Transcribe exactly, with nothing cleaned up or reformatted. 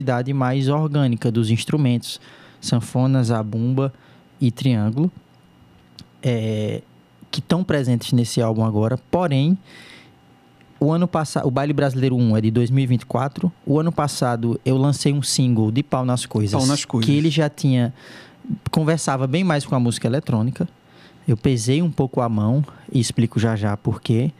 idade mais orgânica dos instrumentos, sanfona, zabumba e triângulo, é, que estão presentes nesse álbum agora. Porém, o ano passado, o Baile Brasileiro um é de dois mil e vinte e quatro. O ano passado eu lancei um single de Pau nas Coisas, Pau nas Coisas, que ele já tinha, conversava bem mais com a música eletrônica. Eu pesei um pouco a mão e explico já já por quê.